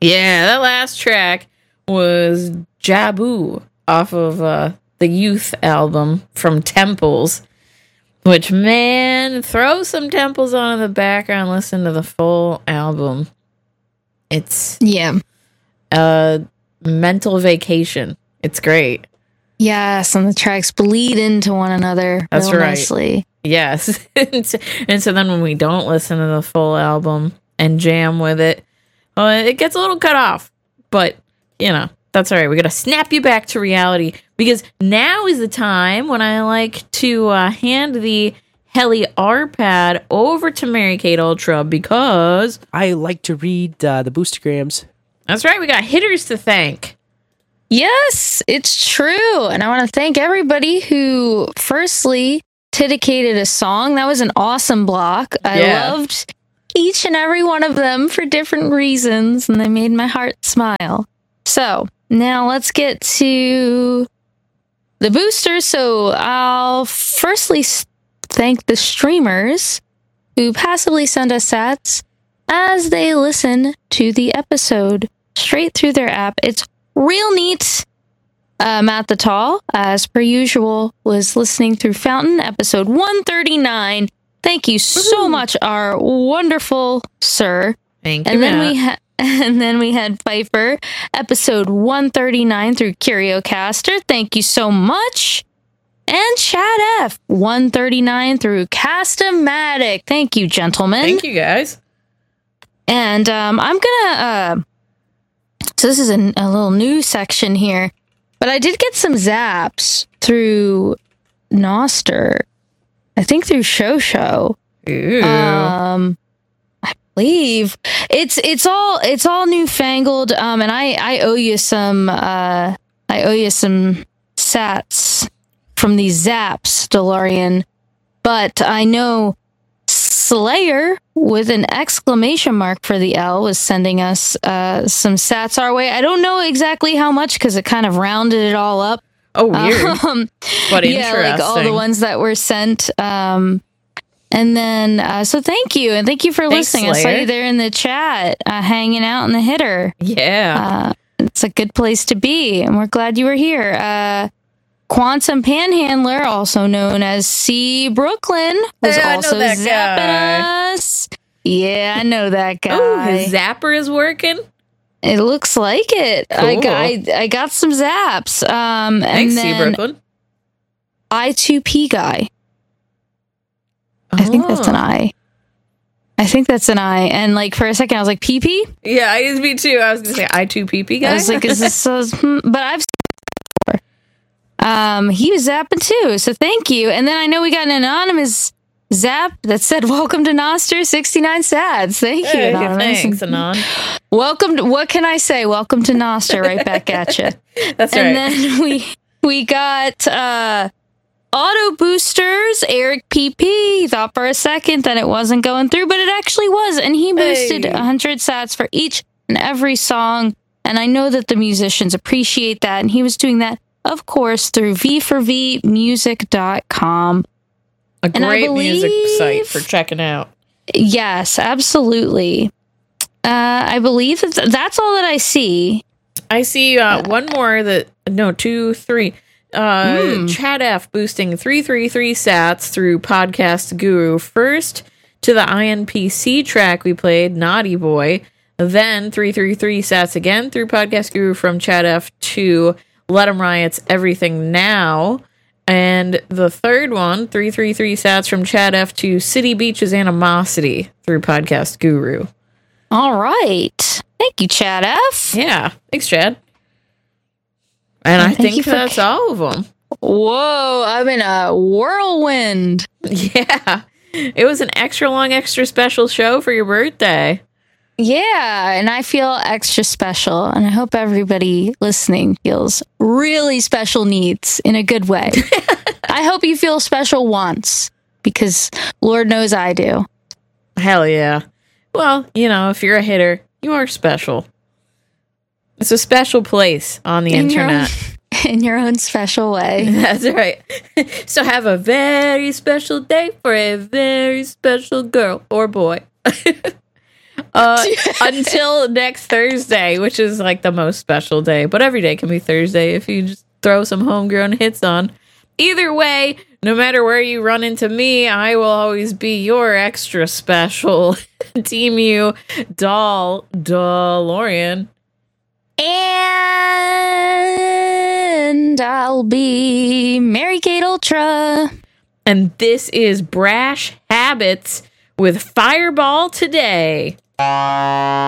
Yeah, that last track was Jabu off of the Youth album from Temples. Which, man, throw some Temples on in the background, listen to the full album. It's a mental vacation. It's great. Yes, and the tracks bleed into one another. That's right. Nicely. Yes. And so then when we don't listen to the full album and jam with it, it gets a little cut off. But, that's all right. We got to snap you back to reality, because now is the time when I like to hand the Heli R-Pad over to Mary Kate Ultra, because I like to read the boostergrams. That's right. We got hitters to thank. Yes, it's true. And I want to thank everybody who firstly dedicated a song. That was an awesome block. I loved each and every one of them for different reasons, and they made my heart smile. So now let's get to the boosters. So I'll firstly thank the streamers who passively send us sats as they listen to the episode straight through their app. It's real neat. Matt the Tall, as per usual, was listening through Fountain, episode 139. Thank you so much, our wonderful sir. Thank you, and then Matt. And then we had Pfeiffer, episode 139 through CurioCaster. Thank you so much. And Chad F, 139 through Cast-O-Matic. Thank you, gentlemen. Thank you, guys. And I'm gonna so this is a little new section here, but I did get some zaps through Noster. I think through Show. Ooh. I believe it's all newfangled. And I owe you some sats from these zaps, DeLorean. But I know Slayer with an exclamation mark for the L was sending us some sats our way. I don't know exactly how much, because it kind of rounded it all up. Oh, weird. But interesting. Yeah, like all the ones that were sent. And then, so thank you. And thank you for listening. Slayer. I saw you there in the chat, hanging out in the hitter. Yeah. It's a good place to be. And we're glad you were here. Quantum Panhandler, also known as C. Brooklyn, was also zapping us. Yeah, I know that guy. Oh, his zapper is working? It looks like it. Cool. I got some zaps. Thanks, and C. then Brooklyn. I2P guy. I think that's an I. I think that's an I. And like for a second, I was like, PP? Yeah, me too. I was going to say I2PP guy. I was like, is this so? But I've he was zapping too. So thank you. And then I know we got an anonymous zap that said, welcome to Noster, 69 sats. Thank you, anonymous. Thanks, Anon. Welcome to, what can I say? Welcome to Noster, right back at you. That's right. And then we got auto boosters, Eric PP. Thought for a second that it wasn't going through, but it actually was. And he boosted 100 sats for each and every song. And I know that the musicians appreciate that. And he was doing that, of course, through v4vmusic.com. A great music site for checking out. Yes, absolutely. I believe that's all that I see. I see one more two, three. Chad F boosting 333 sats through Podcast Guru. First to the INPC track we played, Naughty Boy. Then 333 sats again through Podcast Guru from Chad F to Let 'Em Riot's Everything Now. And the third one, 333 sats from Chad F to City Beach's Animosity through Podcast Guru. All right. Thank you, Chad F. Yeah. Thanks, Chad. And I think that's all of them. Whoa, I'm in a whirlwind. Yeah. It was an extra long, extra special show for your birthday. Yeah, and I feel extra special, and I hope everybody listening feels really special needs in a good way. I hope you feel special once, because Lord knows I do. Hell yeah. Well, if you're a hitter, you are special. It's a special place on the internet. In your own special way. That's right. So have a very special day for a very special girl or boy. Until next Thursday, which is like the most special day, but every day can be Thursday if you just throw some homegrown hits on. Either way, no matter where you run into me, I will always be your extra special Team U doll DeLorean. And I'll be Mary Kate Ultra. And this is Brash Habits with Fireball Today.